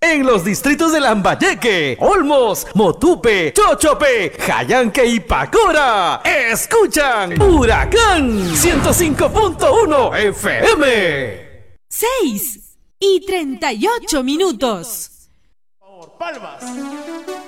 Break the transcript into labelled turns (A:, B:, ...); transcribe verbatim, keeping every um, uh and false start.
A: en los distritos de Lambayeque, Olmos, Motupe, Chochope, Jayanque y Pacora. Escuchan Huracán ciento cinco punto uno F M.
B: seis y treinta y ocho minutos.
C: Palmas.